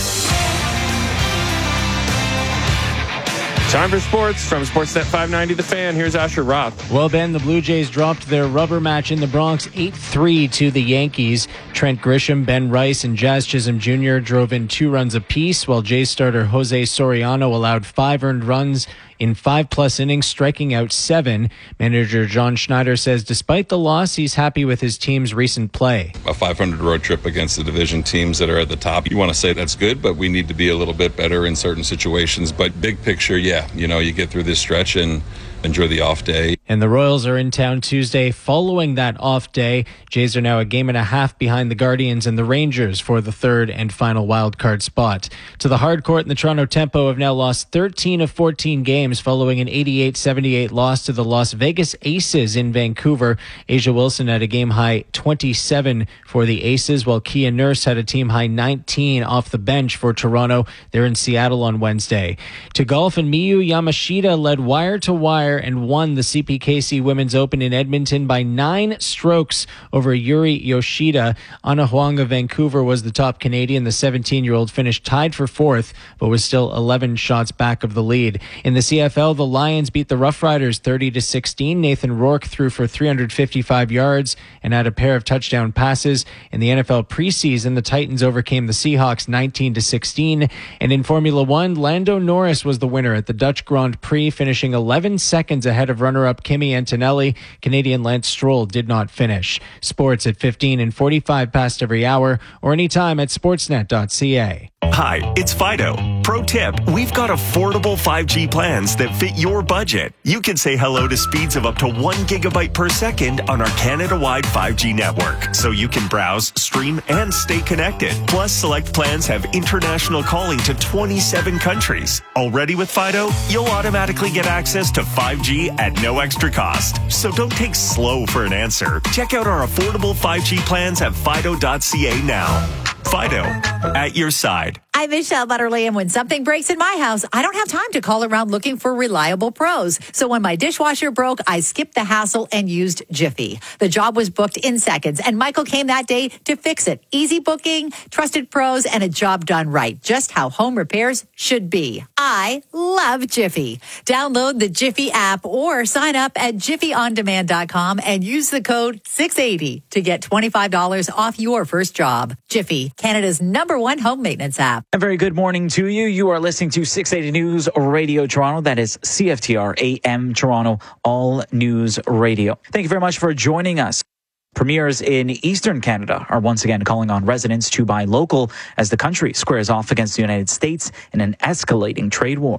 Time for sports from Sportsnet five ninety The Fan. Here's Asher Roth. Well, Ben, the Blue Jays dropped their rubber match in the Bronx eight three to the Yankees. Trent Grisham, Ben Rice, and Jazz Chisholm Junior drove in two runs apiece, while Jays starter Jose Soriano allowed five earned runs in five-plus innings, striking out seven. Manager John Schneider says despite the loss, he's happy with his team's recent play. A five hundred road trip against the division teams that are at the top. You want to say that's good, but we need to be a little bit better in certain situations. But big picture, yeah, you know, you get through this stretch and enjoy the off day. And the Royals are in town Tuesday following that off day. Jays are now a game and a half behind the Guardians and the Rangers for the third and final wildcard spot. To the hard court, and the Toronto Tempo have now lost thirteen of fourteen games following an eighty-eight seventy-eight loss to the Las Vegas Aces in Vancouver. Asia Wilson had a game-high twenty-seven for the Aces, while Kia Nurse had a team-high nineteen off the bench for Toronto. They're in Seattle on Wednesday. To golf, and Miyu Yamashita led wire-to-wire and won the C P K C Women's Open in Edmonton by nine strokes over Yuri Yoshida. Anna Huang of Vancouver was the top Canadian. The seventeen-year-old finished tied for fourth, but was still eleven shots back of the lead. In the C F L, the Lions beat the Rough Riders thirty to sixteen. Nathan Rourke threw for three hundred fifty-five yards and had a pair of touchdown passes. In the N F L preseason, the Titans overcame the Seahawks nineteen to sixteen. And in Formula One, Lando Norris was the winner at the Dutch Grand Prix, finishing eleven seconds ahead of runner-up Kimi Antonelli. Canadian Lance Stroll did not finish. Sports at fifteen and forty-five past every hour, or anytime at sportsnet dot c a. Hi, it's Fido. Pro tip, we've got affordable five G plans that fit your budget. You can say hello to speeds of up to one gigabyte per second on our Canada-wide five G network, so you can browse, stream, and stay connected. Plus, select plans have international calling to twenty-seven countries. Already with Fido, you'll automatically get access to five G at no extra cost. So don't take slow for an answer. Check out our affordable five G plans at fido dot c a now. Fido, at your side. I'm Michelle Butterly, and when something breaks in my house, I don't have time to call around looking for reliable pros. So when my dishwasher broke, I skipped the hassle and used Jiffy. The job was booked in seconds, and Michael came that day to fix it. Easy booking, trusted pros, and a job done right. Just how home repairs should be. I love Jiffy. Download the Jiffy app or sign up at jiffy on demand dot com and use the code six eighty to get twenty-five dollars off your first job. Jiffy, Canada's number one home maintenance app. A very good morning to you. You are listening to six eighty News Radio Toronto. That is C F T R A M Toronto, All News Radio. Thank you very much for joining us. Premiers in Eastern Canada are once again calling on residents to buy local as the country squares off against the United States in an escalating trade war.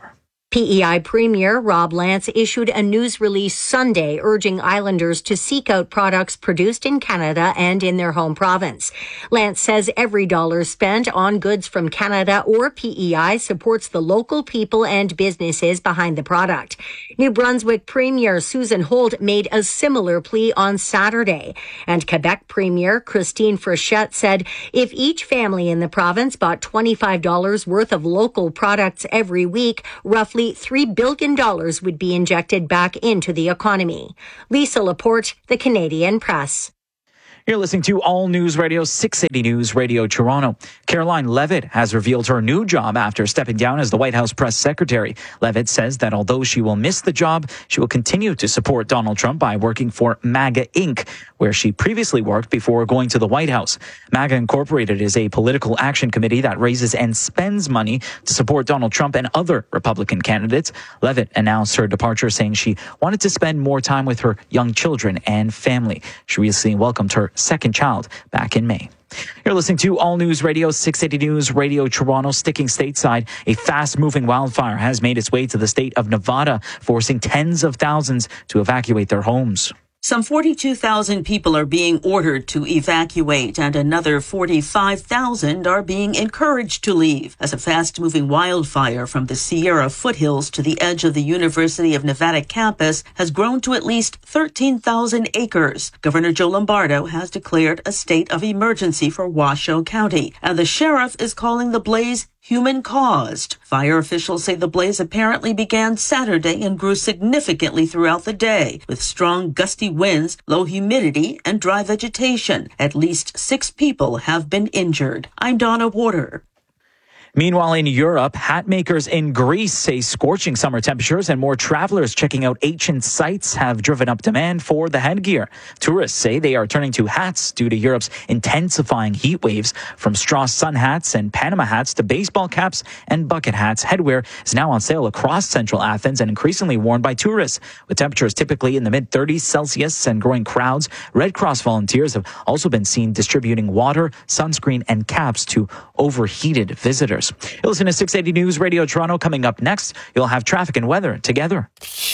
P E I Premier Rob Lance issued a news release Sunday urging islanders to seek out products produced in Canada and in their home province. Lance says every dollar spent on goods from Canada or P E I supports the local people and businesses behind the product. New Brunswick Premier Susan Holt made a similar plea on Saturday. And Quebec Premier Christine Frechette said if each family in the province bought twenty-five dollars worth of local products every week, roughly three billion dollars would be injected back into the economy. Lisa Laporte, The Canadian Press. You're listening to All News Radio, six eighty News Radio Toronto. Caroline Levitt has revealed her new job after stepping down as the White House press secretary. Levitt says that although she will miss the job, she will continue to support Donald Trump by working for MAGA Incorporated, where she previously worked before going to the White House. MAGA Incorporated is a political action committee that raises and spends money to support Donald Trump and other Republican candidates. Levitt announced her departure, saying she wanted to spend more time with her young children and family. She recently welcomed her second child back in May. You're listening to All News Radio, six eighty News Radio Toronto. Sticking stateside, a fast-moving wildfire has made its way to the state of Nevada, forcing tens of thousands to evacuate their homes. Some forty-two thousand people are being ordered to evacuate, and another forty-five thousand are being encouraged to leave as a fast-moving wildfire from the Sierra foothills to the edge of the University of Nevada campus has grown to at least thirteen thousand acres. Governor Joe Lombardo has declared a state of emergency for Washoe County, and the sheriff is calling the blaze human-caused. Fire officials say the blaze apparently began Saturday and grew significantly throughout the day, with strong gusty winds, low humidity, and dry vegetation. At least six people have been injured. I'm Donna Warder. Meanwhile, in Europe, hat makers in Greece say scorching summer temperatures and more travelers checking out ancient sites have driven up demand for the headgear. Tourists say they are turning to hats due to Europe's intensifying heat waves. From straw sun hats and Panama hats to baseball caps and bucket hats, headwear is now on sale across central Athens and increasingly worn by tourists. With temperatures typically in the mid thirties Celsius and growing crowds, Red Cross volunteers have also been seen distributing water, sunscreen, and caps to overheated visitors. You'll listen to six eighty News Radio Toronto. Coming up next, you'll have traffic and weather together.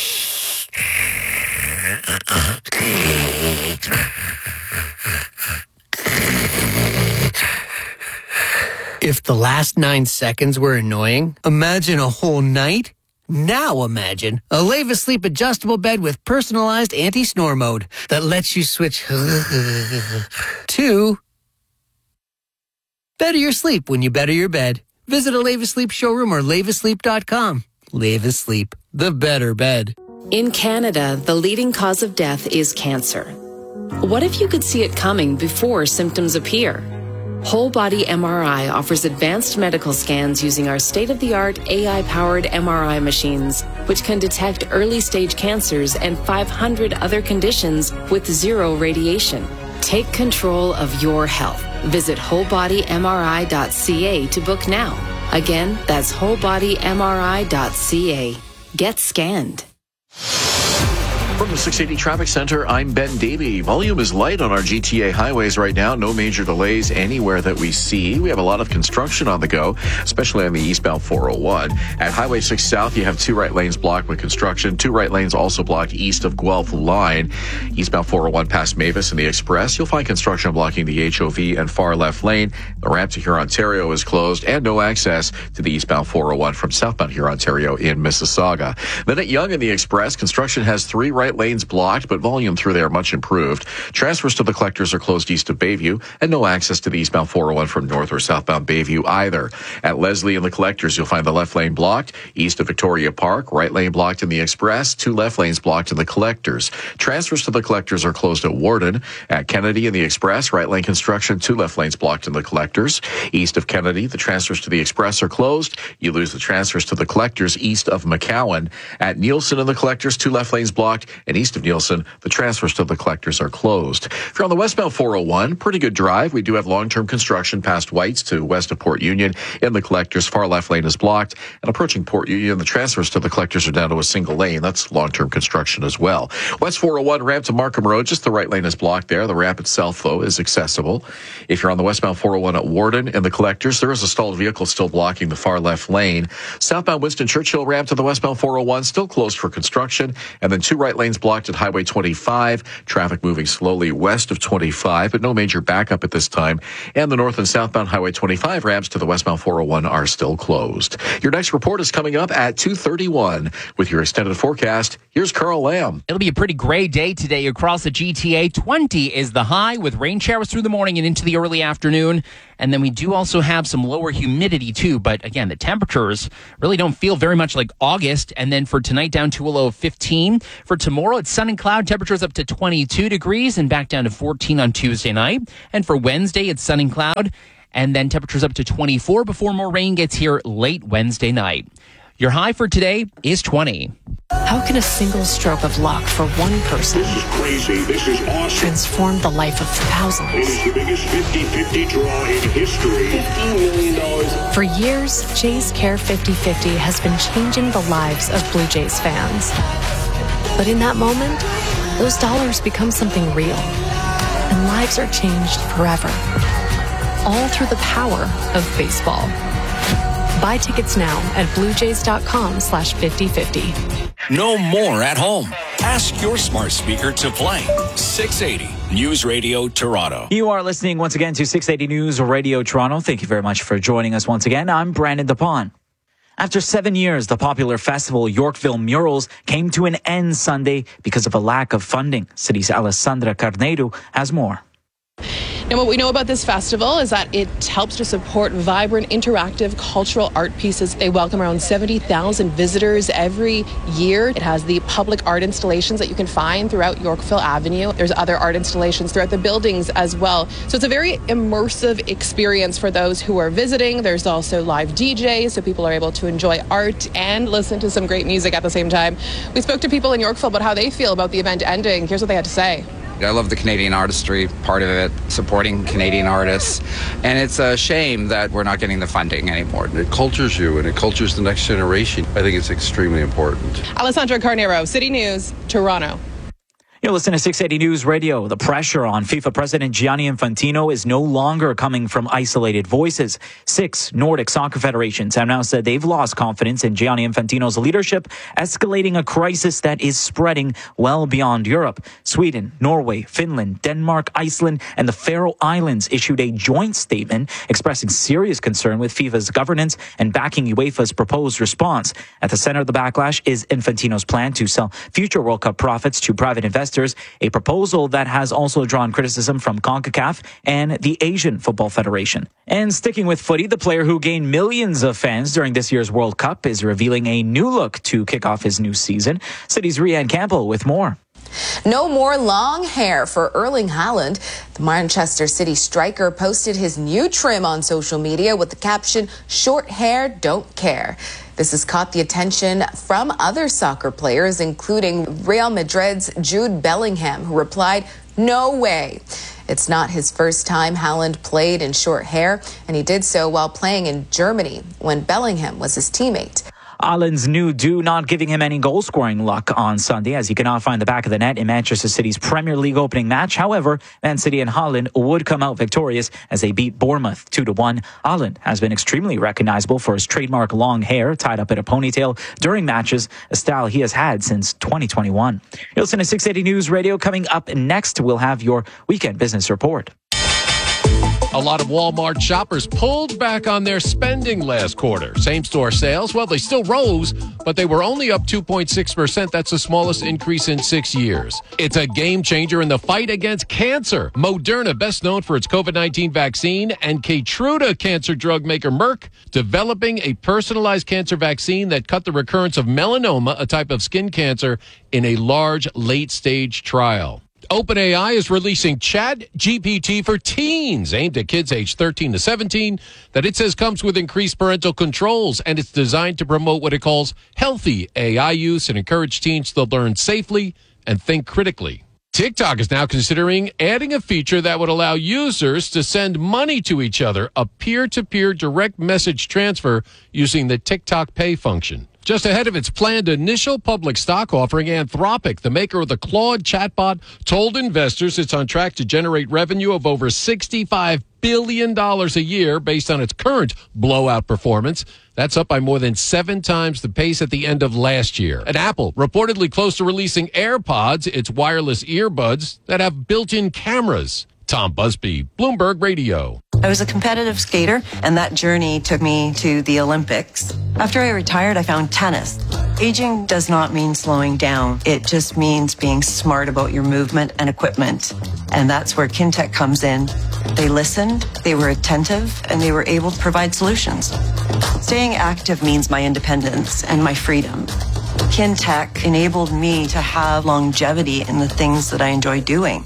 If the last nine seconds were annoying, imagine a whole night. Now imagine a Leva Sleep adjustable bed with personalized anti-snore mode that lets you switch to better your sleep when you better your bed. Visit a Leva Sleep showroom or leva sleep dot com. Leva Sleep, the better bed. In Canada, the leading cause of death is cancer. What if you could see it coming before symptoms appear? Whole Body M R I offers advanced medical scans using our state-of-the-art A I-powered M R I machines, which can detect early-stage cancers and five hundred other conditions with zero radiation. Take control of your health. Visit whole body M R I dot C A to book now. Again, that's whole body M R I dot C A. Get scanned. From the six eighty Traffic Center, I'm Ben Davey. Volume is light on our G T A highways right now. No major delays anywhere that we see. We have a lot of construction on the go, especially on the eastbound four oh one. At Highway six South, you have two right lanes blocked with construction. Two right lanes also blocked east of Guelph Line. Eastbound four oh one past Mavis and the Express, you'll find construction blocking the H O V and far left lane. The ramp to Huron, Ontario is closed, and no access to the eastbound four oh one from southbound Huron, Ontario in Mississauga. Then at Yonge and the Express, construction has three right lanes blocked, but volume through there much improved. Transfers to the collectors are closed east of Bayview, and no access to the eastbound four oh one from north or southbound Bayview either. At Leslie and the collectors, you'll find the left lane blocked east of Victoria Park, right lane blocked in the Express, two left lanes blocked in the collectors. Transfers to the collectors are closed at Warden. At Kennedy and the Express, right lane construction, two left lanes blocked in the collectors. East of Kennedy, the transfers to the Express are closed. You lose the transfers to the collectors east of McCowan. At Nielsen and the collectors, two left lanes blocked and east of Nielsen, the transfers to the collectors are closed. If you're on the westbound four oh one, pretty good drive. We do have long-term construction past Whites to west of Port Union. In the collectors, far left lane is blocked. And approaching Port Union, the transfers to the collectors are down to a single lane. That's long-term construction as well. West four oh one ramp to Markham Road, just the right lane is blocked there. The ramp itself, though, is accessible. If you're on the westbound four oh one at Warden in the collectors, there is a stalled vehicle still blocking the far left lane. Southbound Winston Churchill ramp to the westbound four oh one still closed for construction. And then two right lanes blocked at Highway twenty-five. Traffic moving slowly west of twenty-five, but no major backup at this time. And the north and southbound Highway twenty-five ramps to the westbound four oh one are still closed. Your next report is coming up at two thirty-one. With your extended forecast, here's Carl Lamb. It'll be a pretty gray day today across the G T A. twenty is the high with rain showers through the morning and into the early afternoon. And then we do also have some lower humidity too. But again, the temperatures really don't feel very much like August. And then for tonight, down to a low of fifteen. For tomorrow, it's sun and cloud. Temperatures up to twenty-two degrees and back down to fourteen on Tuesday night. And for Wednesday, it's sun and cloud. And then temperatures up to twenty-four before more rain gets here late Wednesday night. Your high for today is twenty. How can a single stroke of luck for one person This is crazy. This is awesome. transform the life of thousands? It is the biggest fifty-fifty draw in history. fifteen million dollars. For years, Jays Care fifty fifty has been changing the lives of Blue Jays fans. But in that moment, those dollars become something real. And lives are changed forever. All through the power of baseball. Buy tickets now at bluejays.com slash 5050. No more at home. Ask your smart speaker to play six eighty News Radio Toronto. You are listening once again to six eighty News Radio Toronto. Thank you very much for joining us once again. I'm Brandon DePon. After seven years, the popular festival Yorkville Murals came to an end Sunday because of a lack of funding. City's Alessandra Carneiro has more. Now, what we know about this festival is that it helps to support vibrant, interactive cultural art pieces. They welcome around seventy thousand visitors every year. It has the public art installations that you can find throughout Yorkville Avenue. There's other art installations throughout the buildings as well. So it's a very immersive experience for those who are visiting. There's also live D Js, so people are able to enjoy art and listen to some great music at the same time. We spoke to people in Yorkville about how they feel about the event ending. Here's what they had to say. I love the Canadian artistry part of it, supporting Canadian artists. And it's a shame that we're not getting the funding anymore. It cultures you and it cultures the next generation. I think it's extremely important. Alessandra Carneiro, City News, Toronto. You're listening to six eighty News Radio. The pressure on FIFA President Gianni Infantino is no longer coming from isolated voices. Six Nordic soccer federations have now said they've lost confidence in Gianni Infantino's leadership, escalating a crisis that is spreading well beyond Europe. Sweden, Norway, Finland, Denmark, Iceland, and the Faroe Islands issued a joint statement expressing serious concern with FIFA's governance and backing UEFA's proposed response. At the center of the backlash is Infantino's plan to sell future World Cup profits to private investors, a proposal that has also drawn criticism from CONCACAF and the Asian Football Federation. And sticking with footy, the player who gained millions of fans during this year's World Cup is revealing a new look to kick off his new season. City's Rianne Campbell with more. No more long hair for Erling Haaland. The Manchester City striker posted his new trim on social media with the caption, "Short hair, don't care." This has caught the attention from other soccer players, including Real Madrid's Jude Bellingham, who replied, "No way." It's not his first time Haaland played in short hair, and he did so while playing in Germany when Bellingham was his teammate. Haaland's new do not giving him any goal-scoring luck on Sunday, as he cannot find the back of the net in Manchester City's Premier League opening match. However, Man City and Haaland would come out victorious as they beat Bournemouth two to one. Haaland has been extremely recognizable for his trademark long hair tied up in a ponytail during matches, a style he has had since twenty twenty-one. You'll listen to six eighty News Radio. Coming up next, we'll have your weekend business report. A lot of Walmart shoppers pulled back on their spending last quarter. Same-store sales, well, they still rose, but they were only up two point six percent. That's the smallest increase in six years. It's a game changer in the fight against cancer. Moderna, best known for its COVID nineteen vaccine, and Keytruda cancer drug maker Merck, developing a personalized cancer vaccine that cut the recurrence of melanoma, a type of skin cancer, in a large late-stage trial. OpenAI is releasing Chat G P T for teens, aimed at kids aged thirteen to seventeen, that it says comes with increased parental controls, and it's designed to promote what it calls healthy A I use and encourage teens to learn safely and think critically. TikTok is now considering adding a feature that would allow users to send money to each other, a peer-to-peer direct message transfer using the TikTok Pay function. Just ahead of its planned initial public stock offering, Anthropic, the maker of the Claude chatbot, told investors it's on track to generate revenue of over sixty-five billion dollars a year based on its current blowout performance. That's up by more than seven times the pace at the end of last year. And Apple, reportedly close to releasing AirPods, its wireless earbuds that have built-in cameras. Tom Busby, Bloomberg Radio. I was a competitive skater, and that journey took me to the Olympics. After I retired, I found tennis. Aging does not mean slowing down. It just means being smart about your movement and equipment. And that's where Kintec comes in. They listened, they were attentive, and they were able to provide solutions. Staying active means my independence and my freedom. Kintec enabled me to have longevity in the things that I enjoy doing.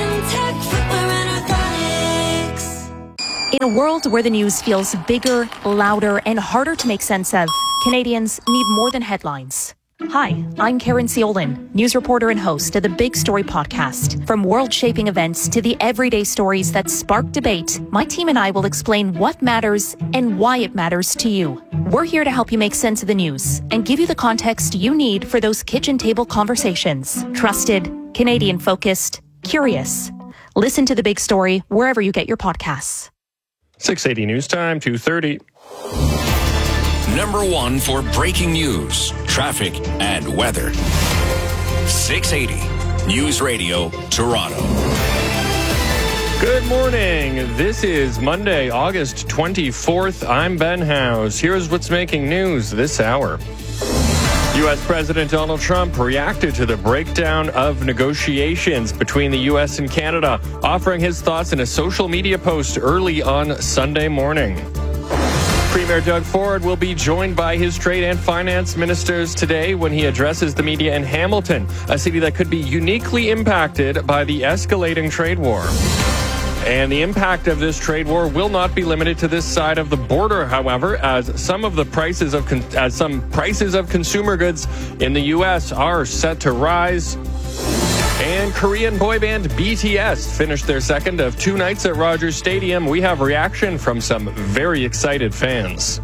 In a world where the news feels bigger, louder, and harder to make sense of, Canadians need more than headlines. Hi, I'm Karen Ciolin, news reporter and host of the Big Story podcast. From world-shaping events to the everyday stories that spark debate, my team and I will explain what matters and why it matters to you. We're here to help you make sense of the news and give you the context you need for those kitchen table conversations. Trusted, Canadian-focused, curious. Listen to The Big Story wherever you get your podcasts. six eighty News Time, two thirty. Number one for breaking news, traffic, and weather. six eighty News Radio, Toronto. Good morning. This is Monday, August twenty-fourth. I'm Ben House. Here's what's making news this hour. U S President Donald Trump reacted to the breakdown of negotiations between the U S and Canada, offering his thoughts in a social media post early on Sunday morning. Premier Doug Ford will be joined by his trade and finance ministers today when he addresses the media in Hamilton, a city that could be uniquely impacted by the escalating trade war. And the impact of this trade war will not be limited to this side of the border, however, as some of the prices of con- as some prices of consumer goods in the U S are set to rise. And Korean boy band B T S finished their second of two nights at Rogers Stadium. We have reaction from some very excited fans.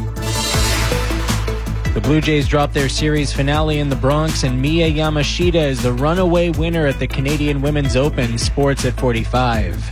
The Blue Jays dropped their series finale in the Bronx, and Mia Yamashita is the runaway winner at the Canadian Women's Open. Sports at forty-five.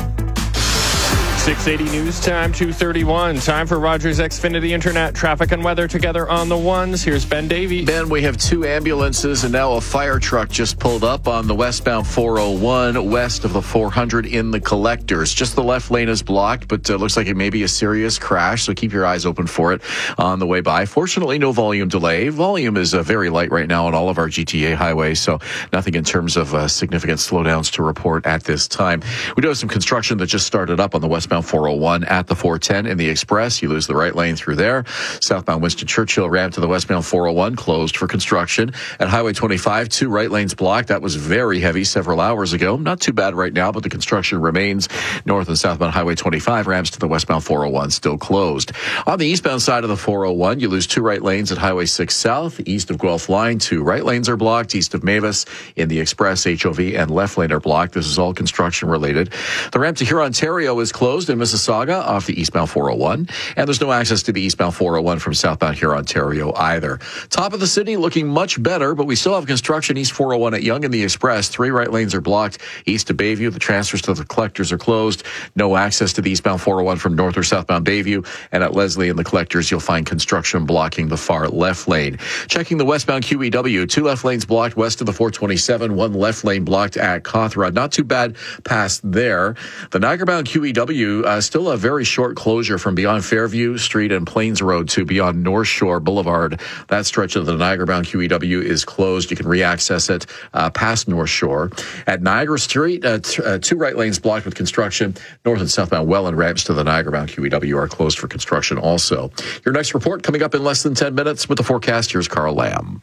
six eighty News Time, two thirty-one. Time for Rogers Xfinity Internet. Traffic and weather together on the ones. Here's Ben Davey. Ben, we have two ambulances and now a fire truck just pulled up on the westbound four oh one west of the four hundred in the collectors. Just the left lane is blocked, but uh, looks like it may be a serious crash, so keep your eyes open for it on the way by. Fortunately, no volume delay. Volume is uh, very light right now on all of our G T A highways, so nothing in terms of uh, significant slowdowns to report at this time. We do have some construction that just started up on the westbound four oh one at the four ten in the Express. You lose the right lane through there. Southbound Winston Churchill ramp to the westbound four oh one closed for construction. At Highway twenty-five, two right lanes blocked. That was very heavy several hours ago. Not too bad right now, but the construction remains. North and southbound Highway twenty-five ramps to the westbound four oh one still closed. On the eastbound side of the four oh one, you lose two right lanes at Highway six South. East of Guelph Line, two right lanes are blocked. East of Mavis in the Express, H O V and left lane are blocked. This is all construction related. The ramp to Huron, Ontario is closed in Mississauga off the eastbound four oh one, and there's no access to the eastbound four oh one from southbound Huron, Ontario either. Top of the city looking much better, but we still have construction east four oh one at Yonge in the Express. Three right lanes are blocked. East of Bayview, the transfers to the collectors are closed. No access to the eastbound four oh one from north or southbound Bayview, and at Leslie and the collectors, you'll find construction blocking the far left lane. Checking the westbound Q E W, two left lanes blocked west of the four twenty-seven, one left lane blocked at Cawthron. Not too bad past there. The Niagara-bound Q E W, uh, still a very short closure from beyond Fairview Street and Plains Road to beyond North Shore Boulevard. That stretch of the Niagara-bound Q E W is closed. You can reaccess it uh, past North Shore. At Niagara Street, uh, t- uh, two right lanes blocked with construction. North and southbound Welland ramps to the Niagara-bound Q E W are closed for construction also. Your next report coming up in less than ten minutes with the forecast. Here's Carl Lamb.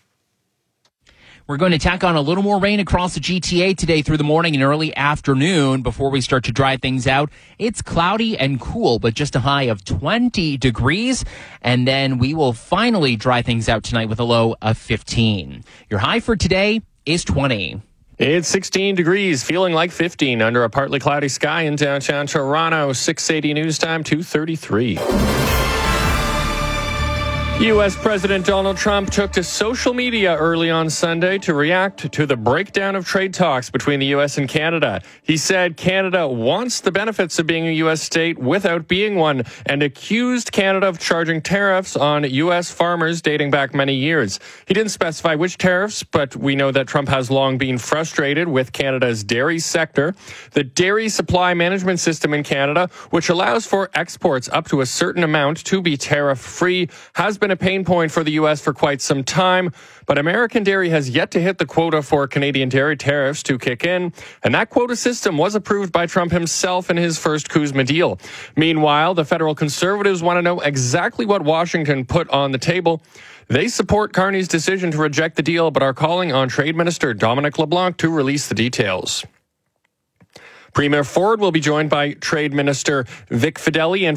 We're going to tack on a little more rain across the G T A today through the morning and early afternoon before we start to dry things out. It's cloudy and cool, but just a high of twenty degrees. And then we will finally dry things out tonight with a low of fifteen. Your high for today is twenty. It's sixteen degrees, feeling like fifteen under a partly cloudy sky in downtown Toronto. six eighty news time, two thirty-three. U S. President Donald Trump took to social media early on Sunday to react to the breakdown of trade talks between the U S and Canada. He said Canada wants the benefits of being a U S state without being one, and accused Canada of charging tariffs on U S farmers dating back many years. He didn't specify which tariffs, but we know that Trump has long been frustrated with Canada's dairy sector. The Dairy Supply Management System in Canada, which allows for exports up to a certain amount to be tariff-free, has been a pain point for the U S for quite some time, but American dairy has yet to hit the quota for Canadian dairy tariffs to kick in, and that quota system was approved by Trump himself in his first CUSMA deal. Meanwhile, the federal Conservatives want to know exactly what Washington put on the table. They support Carney's decision to reject the deal, but are calling on Trade Minister Dominic LeBlanc to release the details. Premier Ford will be joined by Trade Minister Vic Fedeli and